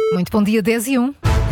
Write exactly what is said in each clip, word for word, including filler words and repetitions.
Muito bom dia, dez e um.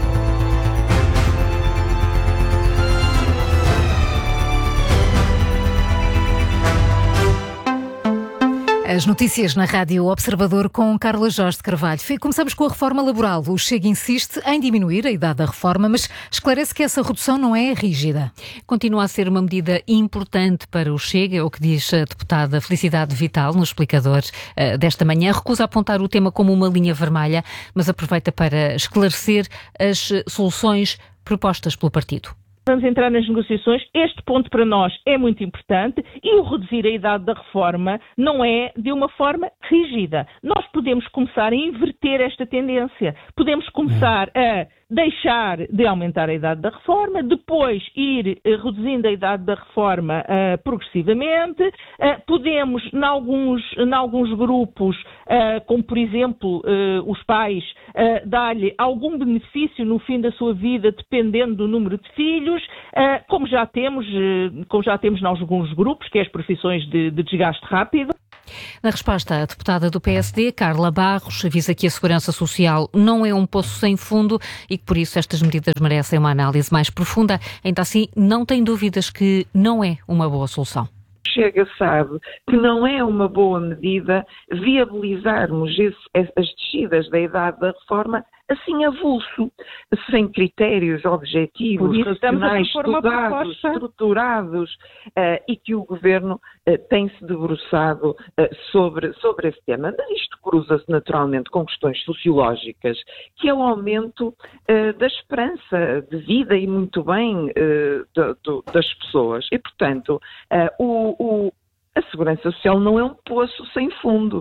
As notícias na Rádio Observador com Carla Jorge de Carvalho. Começamos com a reforma laboral. O Chega insiste em diminuir a idade da reforma, mas esclarece que essa redução não é rígida. Continua a ser uma medida importante para o Chega, é o que diz a deputada Felicidade Vital no explicador uh, desta manhã. Recusa apontar o tema como uma linha vermelha, mas aproveita para esclarecer as soluções propostas pelo partido. Vamos entrar nas negociações. Este ponto para nós é muito importante e o reduzir a idade da reforma não é de uma forma rígida. Nós podemos começar a inverter esta tendência. Podemos começar a deixar de aumentar a idade da reforma, depois ir uh, reduzindo a idade da reforma uh, progressivamente. Uh, podemos, em alguns, em alguns grupos, uh, como por exemplo uh, os pais, uh, dar-lhe algum benefício no fim da sua vida, dependendo do número de filhos, uh, como já temos, uh, como já temos em alguns grupos, que é as profissões de, de desgaste rápido. Na resposta, a deputada do P S D, Carla Barros, avisa que a segurança social não é um poço sem fundo e que, por isso, estas medidas merecem uma análise mais profunda. Ainda assim, não tem dúvidas que não é uma boa solução. Chega, sabe que não é uma boa medida viabilizarmos esse, as descidas da idade da reforma assim avulso, sem critérios objetivos, racionais, estudados, estruturados, uh, e que o Governo uh, tem-se debruçado uh, sobre, sobre esse tema. Mas isto cruza-se naturalmente com questões sociológicas, que é o aumento uh, da esperança de vida e muito bem uh, do, do, das pessoas. E, portanto, uh, o, o, a segurança social não é um poço sem fundo.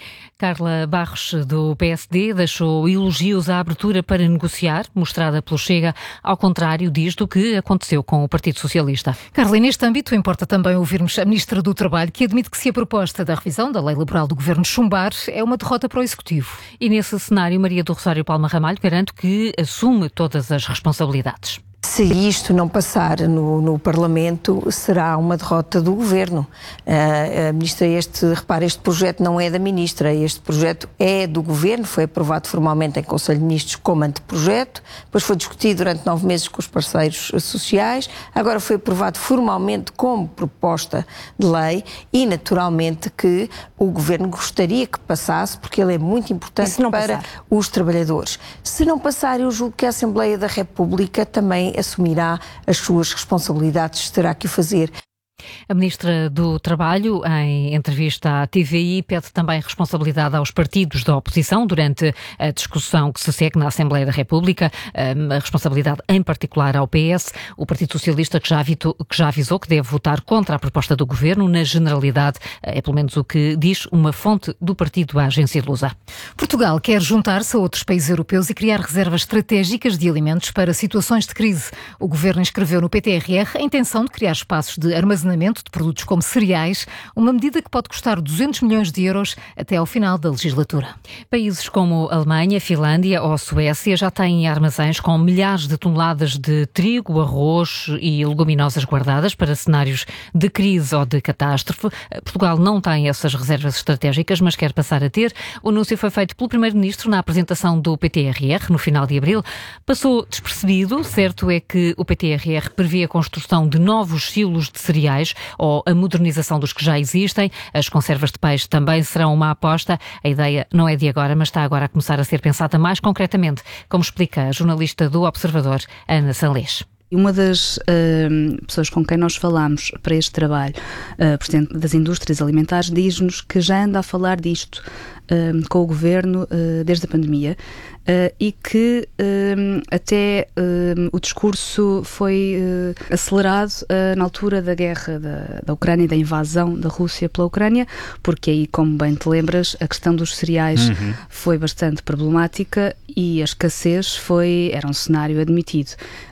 Carla Barros, do P S D, deixou elogios à abertura para negociar, mostrada pelo Chega, ao contrário, diz, do que aconteceu com o Partido Socialista. Carla, e neste âmbito importa também ouvirmos a Ministra do Trabalho, que admite que se a proposta da revisão da Lei Laboral do Governo chumbar, é uma derrota para o Executivo. E nesse cenário, Maria do Rosário Palma Ramalho garante que assume todas as responsabilidades. Se isto não passar no, no Parlamento, será uma derrota do Governo. Uh, a Ministra, este, repare, este projeto não é da Ministra, este projeto é do Governo, foi aprovado formalmente em Conselho de Ministros como anteprojeto, depois foi discutido durante nove meses com os parceiros sociais, agora foi aprovado formalmente como proposta de lei e, naturalmente, que o Governo gostaria que passasse, porque ele é muito importante para passar? Os trabalhadores. Se não passar, eu julgo que a Assembleia da República também assumirá as suas responsabilidades, terá que o fazer. A Ministra do Trabalho, em entrevista à T V I, pede também responsabilidade aos partidos da oposição durante a discussão que se segue na Assembleia da República, a responsabilidade em particular ao P S, o Partido Socialista que já, avitou, que já avisou que deve votar contra a proposta do Governo, na generalidade, é pelo menos o que diz uma fonte do partido à agência Lusa. Portugal quer juntar-se a outros países europeus e criar reservas estratégicas de alimentos para situações de crise. O Governo inscreveu no P T R R a intenção de criar espaços de armazenamento de produtos como cereais, uma medida que pode custar duzentos milhões de euros até ao final da legislatura. Países como Alemanha, Finlândia ou Suécia já têm armazéns com milhares de toneladas de trigo, arroz e leguminosas guardadas para cenários de crise ou de catástrofe. Portugal não tem essas reservas estratégicas, mas quer passar a ter. O anúncio foi feito pelo Primeiro-Ministro na apresentação do P T R R no final de abril. Passou despercebido. Certo é que o P T R R prevê a construção de novos silos de cereais ou a modernização dos que já existem. As conservas de peixe também serão uma aposta. A ideia não é de agora, mas está agora a começar a ser pensada mais concretamente, como explica a jornalista do Observador, Ana Sanlês. Uma das uh, pessoas com quem nós falamos para este trabalho, uh, Presidente das Indústrias Alimentares, diz-nos que já anda a falar disto uh, com o Governo uh, desde a pandemia uh, e que uh, até uh, o discurso foi uh, acelerado uh, na altura da guerra da, da Ucrânia e da invasão da Rússia pela Ucrânia, porque aí, como bem te lembras, a questão dos cereais uhum. foi bastante problemática e a escassez foi, era um cenário admitido.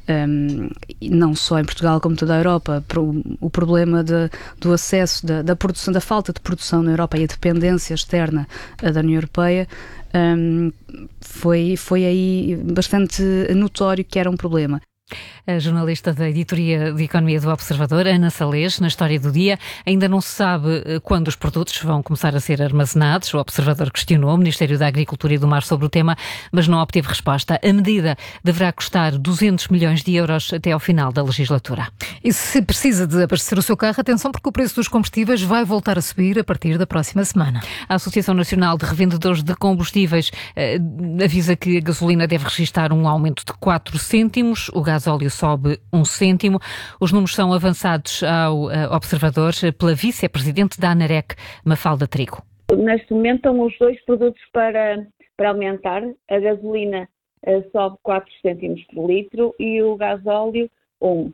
Um, não só em Portugal como toda a Europa, o problema de, do acesso, da, da produção, da falta de produção na Europa e a dependência externa da União Europeia, um, foi, foi aí bastante notório que era um problema. A jornalista da Editoria de Economia do Observador, Ana Salês, na História do Dia. Ainda não se sabe quando os produtos vão começar a ser armazenados. O Observador questionou o Ministério da Agricultura e do Mar sobre o tema, mas não obteve resposta. A medida deverá custar duzentos milhões de euros até ao final da legislatura. E se precisa de abastecer o seu carro, atenção, porque o preço dos combustíveis vai voltar a subir a partir da próxima semana. A Associação Nacional de Revendedores de Combustíveis eh, avisa que a gasolina deve registrar um aumento de quatro cêntimos, o gasóleo sobe um cêntimo. Os números são avançados ao uh, Observador pela vice-presidente da ANAREC, Mafalda Trigo. Neste momento estão os dois produtos para, para aumentar. A gasolina uh, sobe quatro cêntimos por litro e o gasóleo um.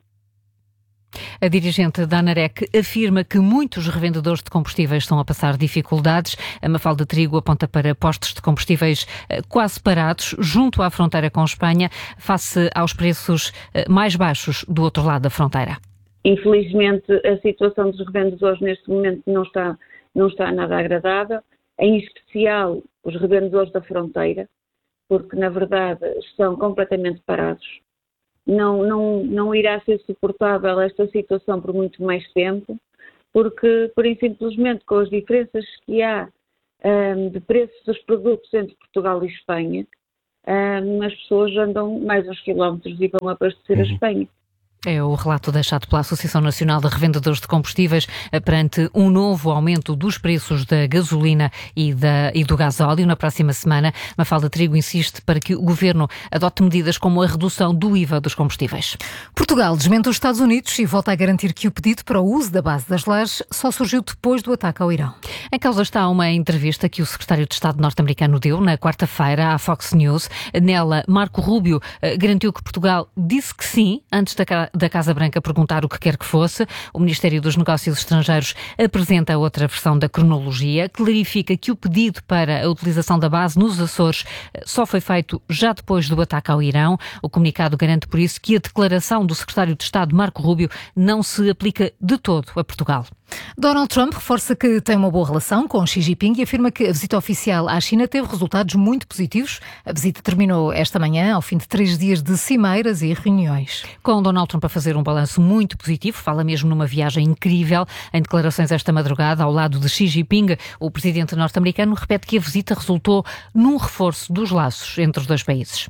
A dirigente da ANAREC afirma que muitos revendedores de combustíveis estão a passar dificuldades. A Mafalda Trigo aponta para postos de combustíveis quase parados junto à fronteira com Espanha, face aos preços mais baixos do outro lado da fronteira. Infelizmente, a situação dos revendedores neste momento não está, não está nada agradável, em especial os revendedores da fronteira, porque na verdade estão completamente parados. Não, não, não irá ser suportável esta situação por muito mais tempo, porque, por e simplesmente, com as diferenças que há um, de preços dos produtos entre Portugal e Espanha, um, as pessoas andam mais uns quilómetros e vão abastecer a Espanha. É o relato deixado pela Associação Nacional de Revendedores de Combustíveis perante um novo aumento dos preços da gasolina e, da, e do gasóleo na próxima semana. Mafalda Trigo insiste para que o Governo adote medidas como a redução do I V A dos combustíveis. Portugal desmente os Estados Unidos e volta a garantir que o pedido para o uso da base das lajes só surgiu depois do ataque ao Irão. Em causa está uma entrevista que o secretário de Estado norte-americano deu na quarta-feira à Fox News. Nela, Marco Rubio garantiu que Portugal disse que sim, antes da da Casa Branca perguntar o que quer que fosse. O Ministério dos Negócios Estrangeiros apresenta outra versão da cronologia, clarifica que o pedido para a utilização da base nos Açores só foi feito já depois do ataque ao Irão. O comunicado garante, por isso, que a declaração do secretário de Estado, Marco Rubio, não se aplica de todo a Portugal. Donald Trump reforça que tem uma boa relação com Xi Jinping e afirma que a visita oficial à China teve resultados muito positivos. A visita terminou esta manhã, ao fim de três dias de cimeiras e reuniões. Com Donald Trump a fazer um balanço muito positivo, fala mesmo numa viagem incrível. Em declarações esta madrugada, ao lado de Xi Jinping, o presidente norte-americano repete que a visita resultou num reforço dos laços entre os dois países.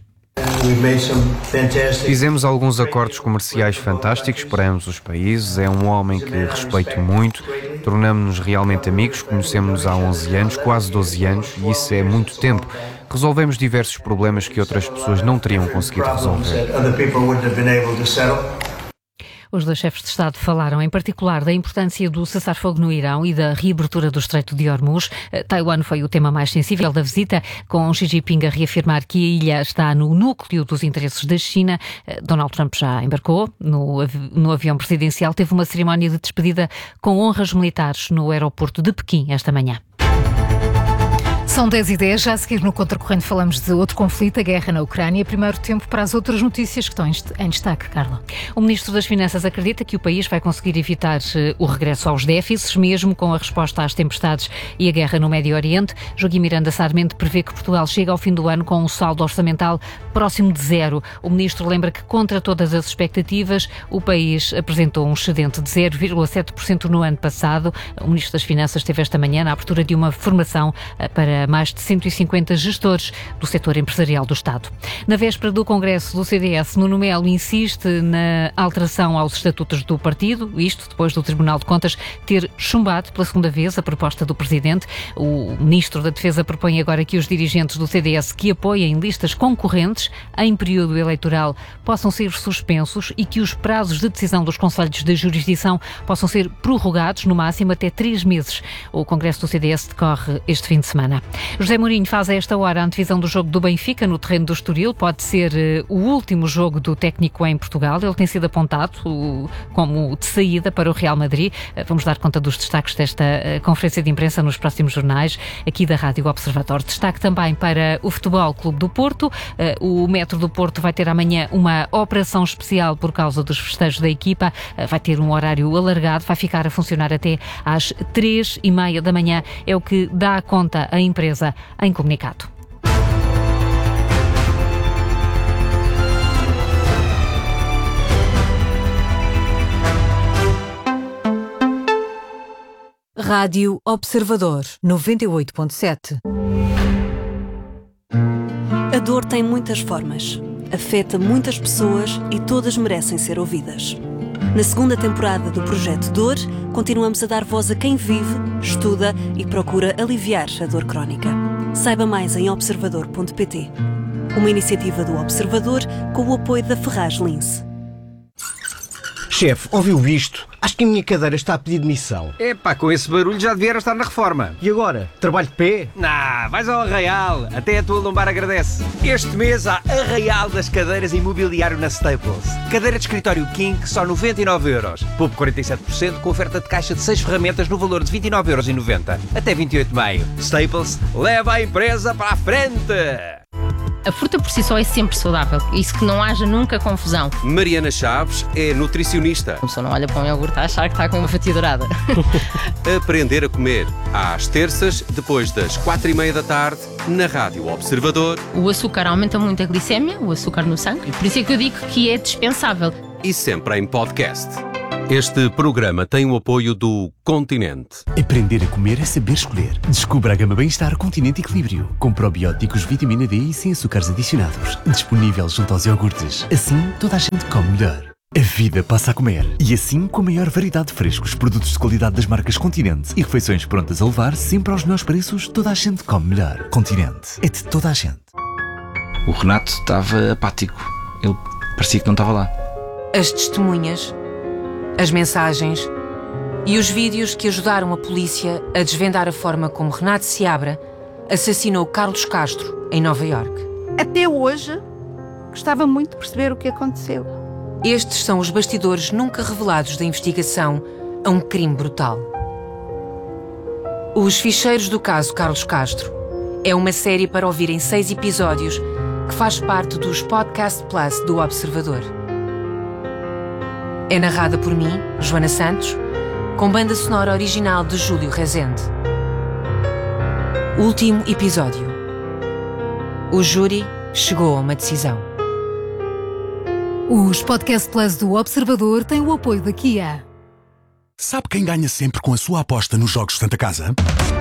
Fizemos alguns acordos comerciais fantásticos para ambos os países. É um homem que respeito muito. Tornamo-nos realmente amigos. Conhecemos-nos há onze anos, quase doze anos, e isso é muito tempo. Resolvemos diversos problemas que outras pessoas não teriam conseguido resolver. Os dois chefes de Estado falaram em particular da importância do cessar-fogo no Irão e da reabertura do Estreito de Hormuz. Taiwan foi o tema mais sensível da visita, com Xi Jinping a reafirmar que a ilha está no núcleo dos interesses da China. Donald Trump já embarcou no, avi- no avião presidencial, teve uma cerimónia de despedida com honras militares no aeroporto de Pequim esta manhã. São dez e dez, já a seguir no Contracorrente falamos de outro conflito, a guerra na Ucrânia. Primeiro tempo para as outras notícias que estão em destaque, Carla. O Ministro das Finanças acredita que o país vai conseguir evitar o regresso aos déficits, mesmo com a resposta às tempestades e a guerra no Médio Oriente. Joaquim Miranda Sarmento prevê que Portugal chega ao fim do ano com um saldo orçamental próximo de zero. O Ministro lembra que, contra todas as expectativas, o país apresentou um excedente de zero vírgula sete por cento no ano passado. O Ministro das Finanças esteve esta manhã na abertura de uma formação para mais de cento e cinquenta gestores do setor empresarial do Estado. Na véspera do Congresso do C D S, Nuno Melo insiste na alteração aos estatutos do partido, isto depois do Tribunal de Contas ter chumbado pela segunda vez a proposta do Presidente. O Ministro da Defesa propõe agora que os dirigentes do C D S que apoiem listas concorrentes em período eleitoral possam ser suspensos e que os prazos de decisão dos conselhos de jurisdição possam ser prorrogados no máximo até três meses. O Congresso do C D S decorre este fim de semana. José Mourinho faz a esta hora a antevisão do jogo do Benfica no terreno do Estoril. Pode ser uh, o último jogo do técnico em Portugal. Ele tem sido apontado uh, como de saída para o Real Madrid. Uh, vamos dar conta dos destaques desta uh, conferência de imprensa nos próximos jornais aqui da Rádio Observador. Destaque também para o Futebol Clube do Porto. Uh, o Metro do Porto vai ter amanhã uma operação especial por causa dos festejos da equipa. Uh, vai ter um horário alargado, vai ficar a funcionar até às três e meia da manhã. É o que dá conta a empresa em comunicado. Rádio Observador, noventa e oito ponto sete. A dor tem muitas formas, afeta muitas pessoas e todas merecem ser ouvidas. Na segunda temporada do Projeto Dor, continuamos a dar voz a quem vive, estuda e procura aliviar a dor crónica. Saiba mais em observador ponto pt. Uma iniciativa do Observador com o apoio da Ferraz Lince. Chefe, ouviu isto? Acho que a minha cadeira está a pedir demissão. Epá, com esse barulho já devia estar na reforma. E agora? Trabalho de pé? Nah, vais ao Arraial. Até a tua lombar agradece. Este mês há Arraial das cadeiras imobiliário na Staples. Cadeira de escritório King, só noventa e nove euros. Poupe quarenta e sete por cento com oferta de caixa de seis ferramentas no valor de vinte e nove euros e noventa. Até vinte e oito de maio. Staples, leva a empresa para a frente! A fruta por si só é sempre saudável, isso que não haja nunca confusão. Mariana Chaves é nutricionista. A pessoa não olha para um iogurte a achar que está com uma fatia dourada. Aprender a comer, às terças, depois das quatro e meia da tarde, na Rádio Observador. O açúcar aumenta muito a glicémia, o açúcar no sangue, por isso é que eu digo que é dispensável. E sempre em podcast. Este programa tem o apoio do Continente. Aprender a comer é saber escolher. Descubra a gama Bem-Estar Continente Equilíbrio, com probióticos, vitamina D e sem açúcares adicionados. Disponível junto aos iogurtes. Assim, toda a gente come melhor. A vida passa a comer. E assim, com a maior variedade de frescos, produtos de qualidade das marcas Continente e refeições prontas a levar, sempre aos melhores preços, toda a gente come melhor. Continente. É de toda a gente. O Renato estava apático. Ele parecia que não estava lá. As testemunhas, as mensagens e os vídeos que ajudaram a polícia a desvendar a forma como Renato Seabra assassinou Carlos Castro em Nova Iorque. Até hoje, gostava muito de perceber o que aconteceu. Estes são os bastidores nunca revelados da investigação a um crime brutal. Os Ficheiros do Caso Carlos Castro é uma série para ouvir em seis episódios que faz parte dos Podcast Plus do Observador. É narrada por mim, Joana Santos, com banda sonora original de Júlio Rezende. Último episódio. O júri chegou a uma decisão. Os Podcast Plus do Observador têm o apoio da Kia. Sabe quem ganha sempre com a sua aposta nos Jogos Santa Casa?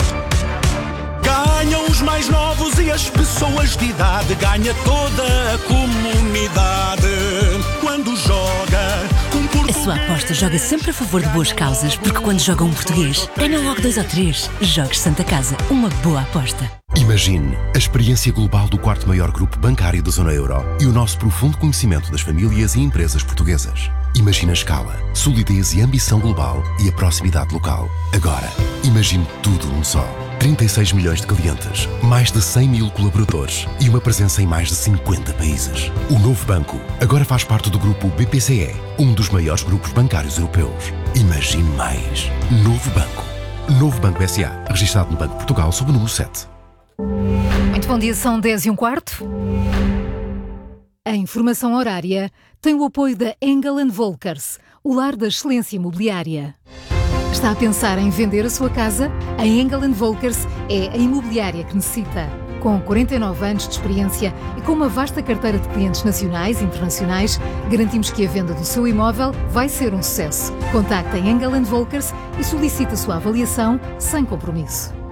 Ganham os mais novos e as pessoas de idade. Ganha toda a comunidade. Quando joga um português... A sua aposta joga sempre a favor de boas causas, porque quando joga um português, ganha logo dois ou três. Jogos Santa Casa, uma boa aposta. Imagine a experiência global do quarto maior grupo bancário da zona euro e o nosso profundo conhecimento das famílias e empresas portuguesas. Imagine a escala, solidez e ambição global e a proximidade local. Agora, imagine tudo num só. trinta e seis milhões de clientes, mais de cem mil colaboradores e uma presença em mais de cinquenta países. O novo banco agora faz parte do grupo B P C E, um dos maiores grupos bancários europeus. Imagine mais. Novo Banco. Novo Banco S A, registado no Banco de Portugal sob o número sete. Muito bom dia, são dez e um quarto. A informação horária tem o apoio da Engel and Volkers, o lar da excelência imobiliária. Está a pensar em vender a sua casa? A Engel and Volkers é a imobiliária que necessita. Com quarenta e nove anos de experiência e com uma vasta carteira de clientes nacionais e internacionais, garantimos que a venda do seu imóvel vai ser um sucesso. Contacte a Engel and Volkers e solicite a sua avaliação sem compromisso.